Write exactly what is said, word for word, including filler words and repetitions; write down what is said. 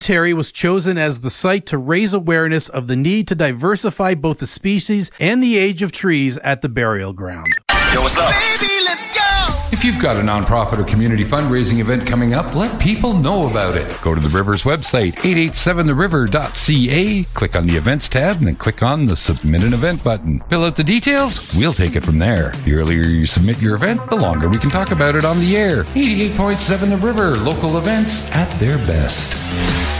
Terry was chosen as the site to raise awareness of the need to diversify both the species and the age of trees at the burial ground. Yo, what's up? Baby, let's go! If you've got a nonprofit or community fundraising event coming up, let people know about it. Go to the River's website, eight eight seven the river dot c a, click on the Events tab, and then click on the Submit an Event button. Fill out the details, we'll take it from there. The earlier you submit your event, the longer we can talk about it on the air. eighty-eight point seven The River, local events at their best.